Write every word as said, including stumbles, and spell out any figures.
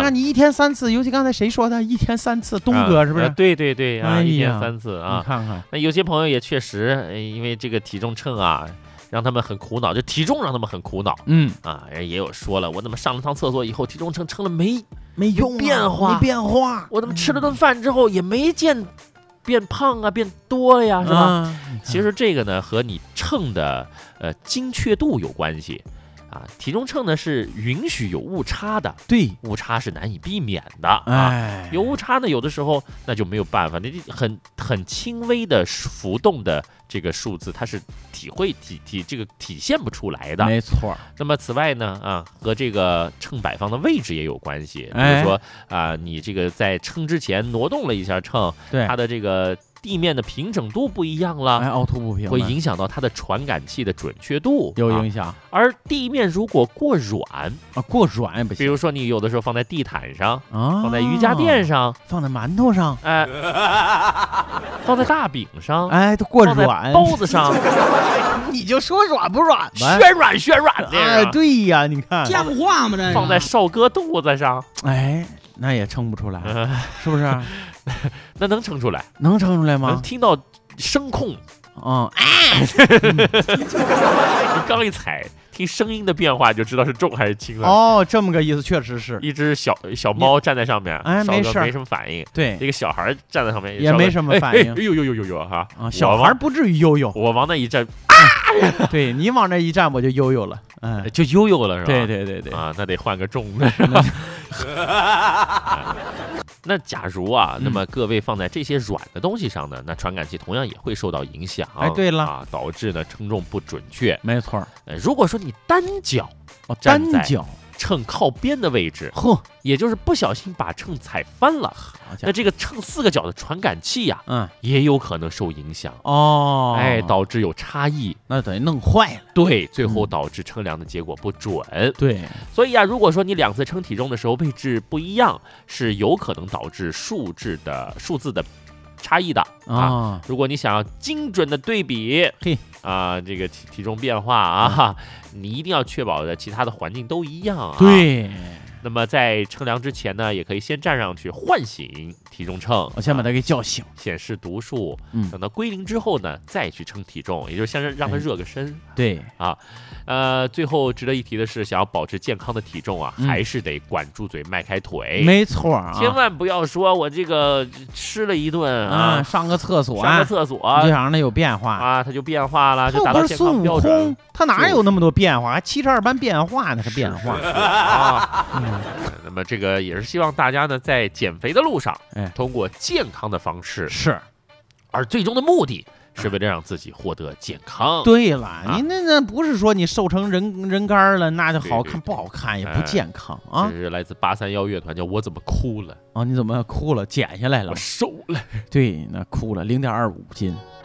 看你一天三次，尤其刚才谁说的，一天三次，东哥是不是？ 啊、对对对啊， 哎、 一天三次啊。 你看看， 那有些朋友也确实，因为这个体重秤啊，让他们很苦恼，就体重让他们很苦恼。 嗯啊，人也有说了，我怎么上了趟厕所以后，体重秤称了没没用、啊， 变化， 没变化。 我怎么吃了顿饭之后也没见变胖啊，变多了呀，是吧？ 啊、 其实这个呢和你秤的呃精确度有关系。啊，体重秤呢是允许有误差的， 对， 误差是难以避免的。 哎、 啊，有误差呢，有的时候那就没有办法，那很很轻微的浮动的这个数字，它是体会体体这个体现不出来的。 没错。 那么此外呢，啊，和这个秤摆放的位置也有关系。比哎、 如说啊，你这个在称之前挪动了一下秤， 对， 它的这个地面的平整度不一样了， 哎，凹凸不平， 会影响到它的传感器的准确度， 有影响。 啊、而地面如果过软啊，过软也不行。 比如说你有的时候放在地毯上， 啊， 放在瑜伽垫上， 放在馒头上， 哎，放在大饼上， 哎，都过软， 包子上， 你就说软不软？ 暄软暄软的。 哎，对呀，你看， 像话吗？这放在少哥肚子上， 哎，那也称不出来， 呃、 是不是？ 那能称出来？ 能称出来吗？ 能听到声控， 嗯， 哎，你刚一踩，听声音的变化就知道是重还是轻了。 哦，这么个意思，确实是。 一只小小猫站在上面， 哎，没事， 没什么反应。 对， 一个小孩站在上面也没什么反应。 哎呦呦呦呦呦哈！ 啊，小孩不至于悠悠， 我往那一站， 啊，对你往那一站，我就悠悠了，嗯， 就悠悠了是吧？ 对对对对， 啊，那得换个重的是吧？那假如啊，那么各位放在这些软的东西上呢，那传感器同样也会受到影响。 哎，对了啊，导致呢称重不准确。 没错。 呃，如果说你单脚， 哦，单脚秤靠边的位置， 呵， 也就是不小心把秤踩翻了，那这个秤四个角的传感器呀、啊，嗯，也有可能受影响哦， 哎，导致有差异， 那等于弄坏了， 对，最后导致称量的结果不准， 嗯、对， 所以啊，如果说你两次称体重的时候位置不一样，是有可能导致数字的数字的差异的啊。 哦、 如果你想要精准的对比， 嘿啊，这个体体重变化啊，嗯、你一定要确保的其他的环境都一样啊。 对。 那么在称量之前呢，也可以先站上去唤醒体重秤， 我先把它给叫醒， 显示读数， 嗯， 等到归零之后呢，再去称体重，也就是先让它热个身。 哎、对啊，呃，最后值得一提的是，想要保持健康的体重啊， 嗯、 还是得管住嘴，迈开腿。 没错啊， 千万不要说我这个吃了一顿啊， 啊上个厕所， 上个厕所， 就想让它有变化啊，它就变化了，就达到健康标准。 他哪有那么多变化？还七十二般变化呢，是变化啊。嗯那么这个也是希望大家呢，在减肥的路上， 哎， 通过健康的方式是， 而最终的目的是为了让自己获得健康。 对了， 啊、 你那那不是说你瘦成人人干了，那就好看对对对不好看，也不健康、哎、啊。 这是来自八三幺乐团，叫我怎么哭了？ 哦，你怎么哭了？减下来了？ 我瘦了。 对，那哭了零点二五斤。